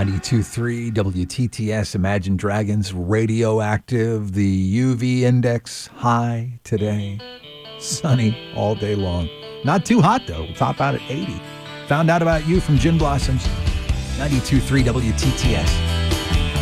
92.3 WTTS, Imagine Dragons, radioactive, the UV index high today. Sunny all day long. Not too hot, though. We'll top out at 80. Found out about you from Gin Blossoms, 92.3 WTTS.